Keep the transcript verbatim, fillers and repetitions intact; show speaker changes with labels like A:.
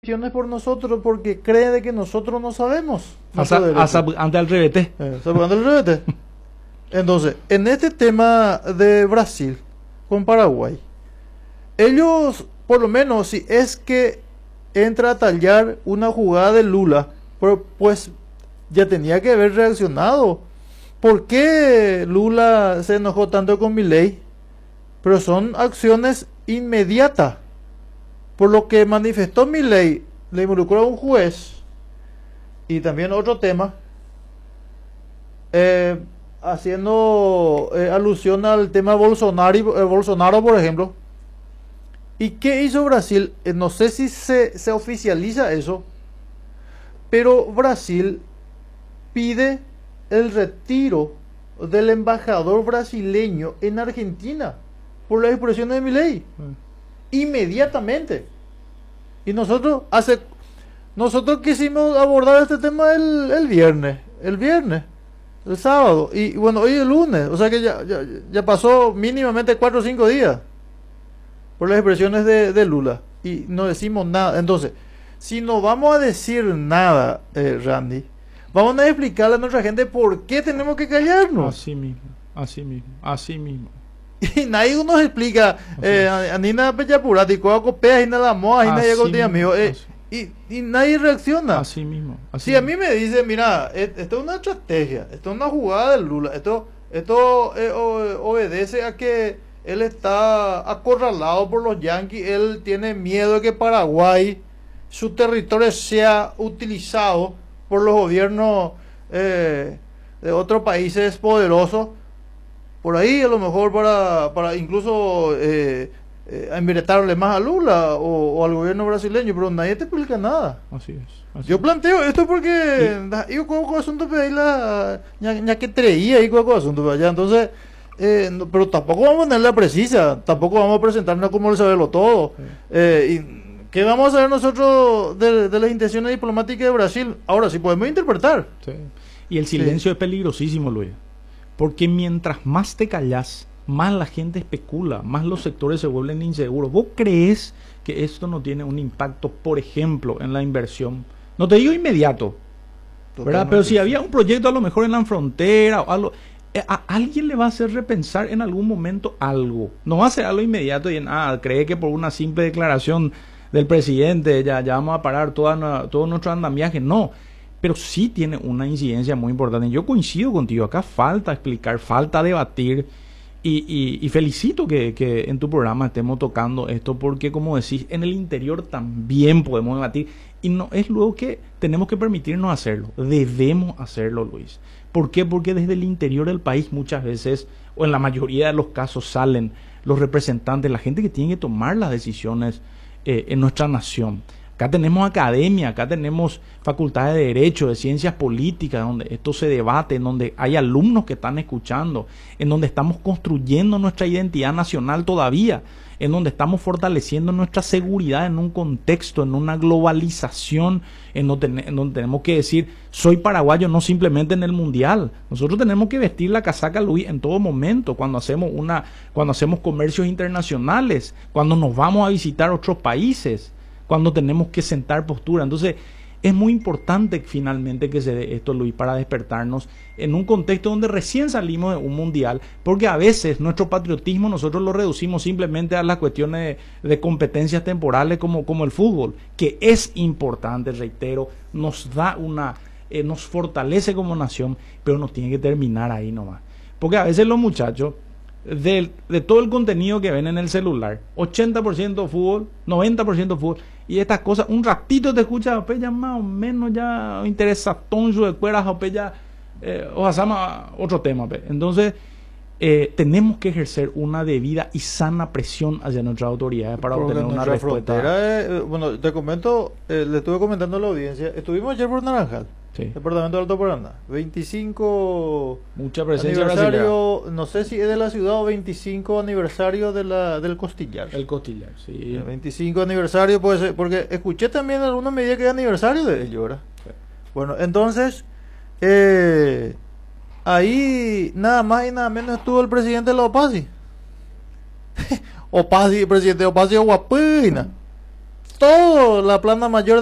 A: decisiones por nosotros porque cree de que nosotros no sabemos.
B: Asa, asa, ante al revete.
A: Eh, ante el revete. Entonces, en este tema de Brasil con Paraguay, ellos, por lo menos, si es que entra a tallar una jugada de Lula, pues ya tenía que haber reaccionado. ¿Por qué Lula se enojó tanto con Milei? Pero son acciones inmediatas. Por lo que manifestó Milei, le involucró a un juez y también otro tema, eh, haciendo eh, alusión al tema Bolsonaro, eh, Bolsonaro, por ejemplo. ¿Y qué hizo Brasil? Eh, no sé si se, se oficializa eso, pero Brasil pide el retiro del embajador brasileño en Argentina por las expresiones de Milei. Mm. Inmediatamente. Y nosotros hace nosotros quisimos abordar este tema el, el viernes, el viernes, el sábado, y bueno, hoy es el lunes, o sea que ya, ya, ya pasó mínimamente cuatro o cinco días por las expresiones de, de Lula y no decimos nada. Entonces, si no vamos a decir nada, eh, Randy, vamos a explicarle a nuestra gente por qué tenemos que callarnos.
B: Así mismo, así mismo, así mismo.
A: Y nadie nos explica, eh, Anina Pechapurati, Coaco Pea, y nada más, y nadie contigo, amigo, eh, y, y nadie reacciona.
B: Así mismo. Así
A: si
B: mismo.
A: A mí me dice, mira, esto es una estrategia, esto es una jugada de Lula, esto, esto eh, obedece a que él está acorralado por los yanquis, él tiene miedo de que Paraguay, su territorio sea utilizado por los gobiernos eh, de otros países poderosos. Por ahí a lo mejor para, para incluso eh, eh, enveretarle más a Lula o, o al gobierno brasileño, pero nadie te explica nada.
B: Así es. Así
A: Yo planteo esto porque yo con asunto de la ya que traía y con asunto allá, entonces eh, no, pero tampoco vamos a tenerla precisa, tampoco vamos a presentarnos como el saberlo todo. Sí. Eh, y ¿qué vamos a saber nosotros de, de las intenciones diplomáticas de Brasil? Ahora sí podemos interpretar.
B: Sí. Y el silencio sí. Es peligrosísimo, Luis. Porque mientras más te callas, más la gente especula, más los sectores se vuelven inseguros. ¿Vos crees que esto no tiene un impacto, por ejemplo, en la inversión? No te digo inmediato, ¿verdad? Pero si había un proyecto a lo mejor en la frontera o algo, a alguien le va a hacer repensar en algún momento algo. No va a ser algo inmediato y en, ah, cree que por una simple declaración del presidente ya, ya vamos a parar toda, todo nuestro andamiaje. No. Pero sí tiene una incidencia muy importante. Yo coincido contigo, acá falta explicar, falta debatir y, y, y felicito que, que en tu programa estemos tocando esto porque, como decís, en el interior también podemos debatir y no es luego que tenemos que permitirnos hacerlo, debemos hacerlo, Luis. ¿Por qué? Porque desde el interior del país muchas veces, o en la mayoría de los casos, salen los representantes, la gente que tiene que tomar las decisiones eh, en nuestra nación. Acá tenemos academia, acá tenemos facultades de Derecho, de Ciencias Políticas, donde esto se debate, en donde hay alumnos que están escuchando, en donde estamos construyendo nuestra identidad nacional todavía, en donde estamos fortaleciendo nuestra seguridad en un contexto, en una globalización, en donde, en donde tenemos que decir, soy paraguayo no simplemente en el mundial. Nosotros tenemos que vestir la casaca, Luis, en todo momento, cuando hacemos, una, cuando hacemos comercios internacionales, cuando nos vamos a visitar otros países, cuando tenemos que sentar postura. Entonces es muy importante finalmente que se dé esto, Luis, para despertarnos en un contexto donde recién salimos de un mundial, porque a veces nuestro patriotismo nosotros lo reducimos simplemente a las cuestiones de, de competencias temporales como, como el fútbol, que es importante, reitero, nos da una, eh, nos fortalece como nación, pero no tiene que terminar ahí nomás, porque a veces los muchachos De, de todo el contenido que ven en el celular, ochenta por ciento fútbol, noventa por ciento fútbol, y estas cosas, un ratito te escuchas, o ya más o menos ya interesa tonjo de cueras, o ya, eh, o hacemos otro tema, pe. Entonces, eh, tenemos que ejercer una debida y sana presión hacia nuestras autoridades para
A: Porque
B: obtener una respuesta.
A: Frontera, eh, bueno, te comento, eh, le estuve comentando a la audiencia, estuvimos ayer por Naranjal. Sí. Departamento de Alto Paraná. veinticinco
B: Mucha presencia
A: aniversario,
B: brasileña.
A: No sé si es de la ciudad o veinticinco aniversario de la del Costillar.
B: El Costillar, sí.
A: El veinticinco aniversario puede ser, porque escuché también algunos medios que es aniversario de ellos, ¿verdad? Sí. Bueno, entonces, eh, ahí nada más y nada menos estuvo el presidente de la OPASI. OPASI, el presidente de OPASI es Guapina. toda la plana mayor